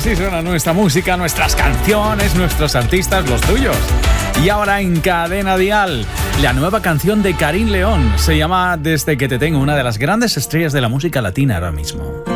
Así suena nuestra música, nuestras canciones, nuestros artistas, los tuyos. Y ahora en Cadena Dial, la nueva canción de Karim León. Se llama Desde que te tengo, una de las grandes estrellas de la música latina ahora mismo.